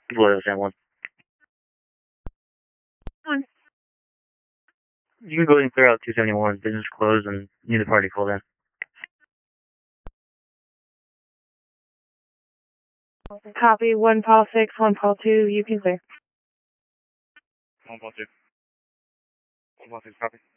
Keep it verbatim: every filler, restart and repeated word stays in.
Loyal Sam one. You can go ahead and clear out two seventy-one. Business closed and need the party called in. Copy. One Paul six, one Paul two. You can clear. One Paul two. One Paul six, copy.